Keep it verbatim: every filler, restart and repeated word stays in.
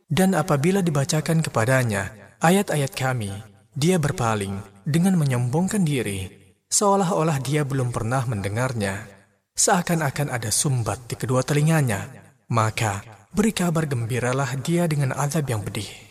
Dan apabila dibacakan kepadanya ayat-ayat kami, dia berpaling dengan menyombongkan diri, seolah-olah dia belum pernah mendengarnya, seakan-akan ada sumbat di kedua telinganya. Maka beri kabar gembiralah dia dengan azab yang pedih.